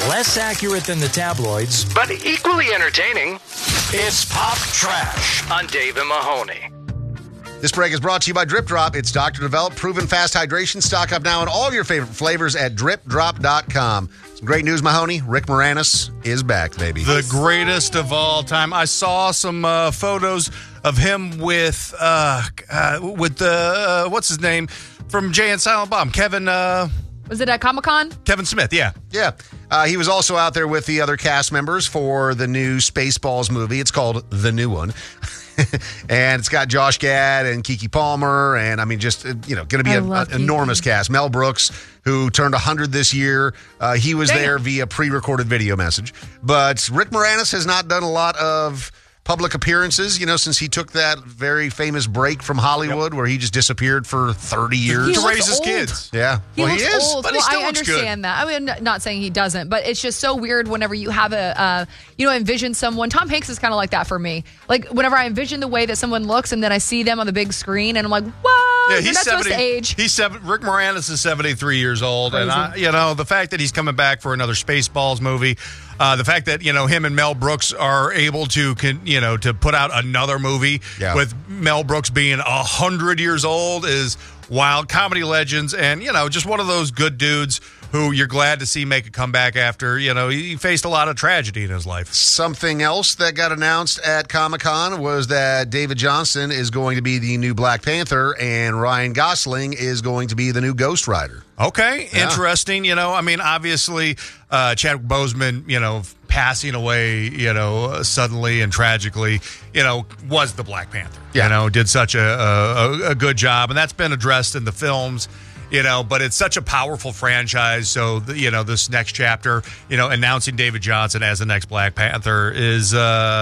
Less accurate than the tabloids, but equally entertaining. It's Pop Trash on Dave and Mahoney. This break is brought to you by Drip Drop. It's doctor developed, proven fast hydration. Stock up now on all of your favorite flavors at dripdrop.com. Some great news, Mahoney. Rick Moranis is back, baby. The greatest of all time. I saw some photos of him with what's his name from Jay and Silent Bob, Kevin. Was it at Comic-Con? Kevin Smith, yeah. Yeah. He was also out there with the other cast members for the new Spaceballs movie. It's called The New One. And it's got Josh Gad and Keke Palmer. And, I mean, just, going to be an enormous cast. Mel Brooks, who turned 100 this year. He was there via pre-recorded video message. But Rick Moranis has not done a lot of public appearances, since he took that very famous break from Hollywood where he just disappeared for 30 years. To raise his kids. Yeah. He he is. Old. But he still I looks understand that. I mean, not saying he doesn't, but it's just so weird whenever you have envision someone. Tom Hanks is kind of like that for me. Like, whenever I envision the way that someone looks and then I see them on the big screen and I'm like, whoa, Yeah, you're not supposed to age. Rick Moranis is 73 years old. Crazy. And, the fact that he's coming back for another Spaceballs movie, the fact that, him and Mel Brooks are able to put out another movie with Mel Brooks being 100 years old is wild. Comedy legends and, just one of those good dudes who you're glad to see make a comeback after, he faced a lot of tragedy in his life. Something else that got announced at Comic-Con was that David Johnson is going to be the new Black Panther and Ryan Gosling is going to be the new Ghost Rider. Okay, interesting. Obviously, Chadwick Boseman, passing away, suddenly and tragically, was the Black Panther. Yeah. Did such a good job, and that's been addressed in the films. But it's such a powerful franchise. So, this next chapter, announcing David Johnson as the next Black Panther is,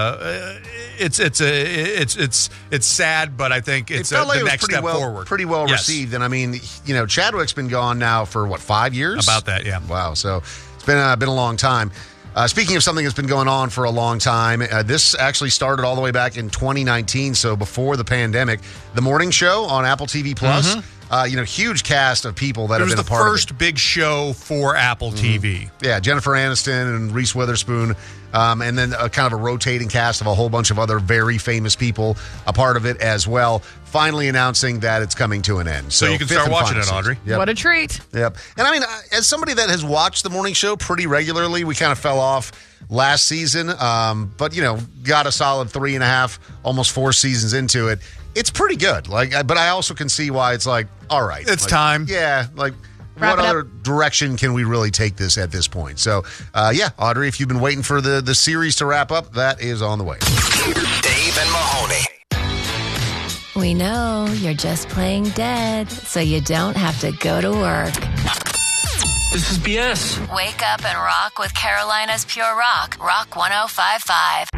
it's sad, but I think it's the next step forward. Pretty well received. And I mean, Chadwick's been gone now for 5 years? About that, yeah. Wow. So it's been a long time. Speaking of something that's been going on for a long time, this actually started all the way back in 2019, so before the pandemic. The Morning Show on Apple TV Plus. Huge cast of people that have been a part of it. It was the first big show for Apple TV. Yeah, Jennifer Aniston and Reese Witherspoon, and then kind of a rotating cast of a whole bunch of other very famous people a part of it as well. Finally announcing that it's coming to an end. So you can start watching it, Audrey. Yep. What a treat. Yep. And I mean, as somebody that has watched the Morning Show pretty regularly, we kind of fell off last season, but, got a solid 3.5, almost 4 seasons into it. It's pretty good. But I also can see why it's like, all right. It's time. Yeah, Wrap what it other up. direction can we really take this at this point? So, Audrey, if you've been waiting for the series to wrap up, that is on the way. Dave and Mahoney. We know you're just playing dead, so you don't have to go to work. This is BS. Wake up and rock with Carolina's Pure Rock, Rock 105.5.